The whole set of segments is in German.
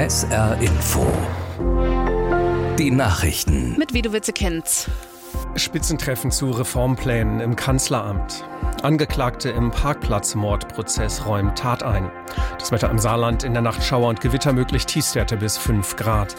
SR Info. Die Nachrichten. Mit Widowice Kenz. Spitzentreffen zu Reformplänen im Kanzleramt. Angeklagte im Parkplatzmordprozess räumen Tat ein. Das Wetter im Saarland: in der Nacht Schauer und Gewitter möglich, Tiefstwerte bis 5 Grad.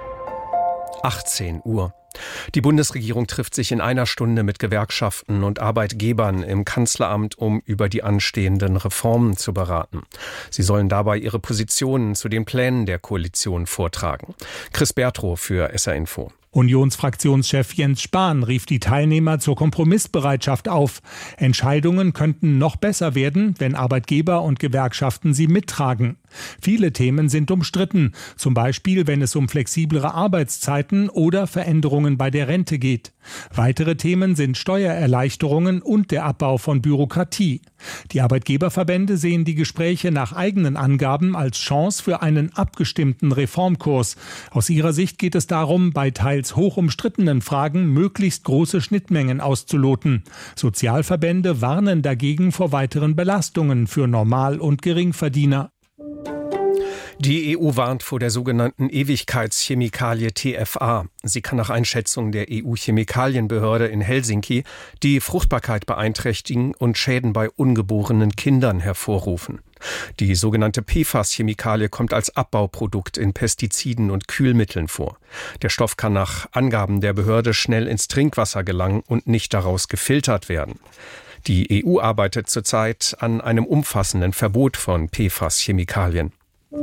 18 Uhr. Die Bundesregierung trifft sich in einer Stunde mit Gewerkschaften und Arbeitgebern im Kanzleramt, um über die anstehenden Reformen zu beraten. Sie sollen dabei ihre Positionen zu den Plänen der Koalition vortragen. Chris Bertrow für SR Info. Unionsfraktionschef Jens Spahn rief die Teilnehmer zur Kompromissbereitschaft auf. Entscheidungen könnten noch besser werden, wenn Arbeitgeber und Gewerkschaften sie mittragen. Viele Themen sind umstritten, zum Beispiel wenn es um flexiblere Arbeitszeiten oder Veränderungen bei der Rente geht. Weitere Themen sind Steuererleichterungen und der Abbau von Bürokratie. Die Arbeitgeberverbände sehen die Gespräche nach eigenen Angaben als Chance für einen abgestimmten Reformkurs. Aus ihrer Sicht geht es darum, bei teils hoch umstrittenen Fragen möglichst große Schnittmengen auszuloten. Sozialverbände warnen dagegen vor weiteren Belastungen für Normal- und Geringverdiener. Die EU warnt vor der sogenannten Ewigkeitschemikalie TFA. Sie kann nach Einschätzung der EU-Chemikalienbehörde in Helsinki die Fruchtbarkeit beeinträchtigen und Schäden bei ungeborenen Kindern hervorrufen. Die sogenannte PFAS-Chemikalie kommt als Abbauprodukt in Pestiziden und Kühlmitteln vor. Der Stoff kann nach Angaben der Behörde schnell ins Trinkwasser gelangen und nicht daraus gefiltert werden. Die EU arbeitet zurzeit an einem umfassenden Verbot von PFAS-Chemikalien.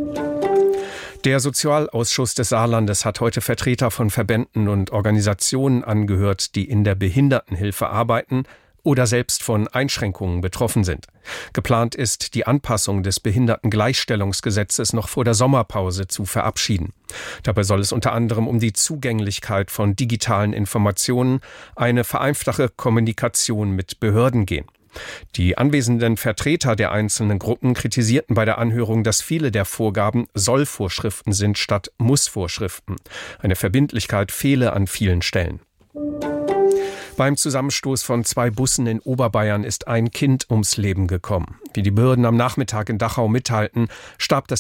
Der Sozialausschuss des Saarlandes hat heute Vertreter von Verbänden und Organisationen angehört, die in der Behindertenhilfe arbeiten oder selbst von Einschränkungen betroffen sind. Geplant ist, die Anpassung des Behindertengleichstellungsgesetzes noch vor der Sommerpause zu verabschieden. Dabei soll es unter anderem um die Zugänglichkeit von digitalen Informationen, eine vereinfachte Kommunikation mit Behörden gehen. Die anwesenden Vertreter der einzelnen Gruppen kritisierten bei der Anhörung, dass viele der Vorgaben Soll-Vorschriften sind statt Muss-Vorschriften. Eine Verbindlichkeit fehle an vielen Stellen. Beim Zusammenstoß von 2 Bussen in Oberbayern ist ein Kind ums Leben gekommen. Wie die Behörden am Nachmittag in Dachau mitteilten, starb das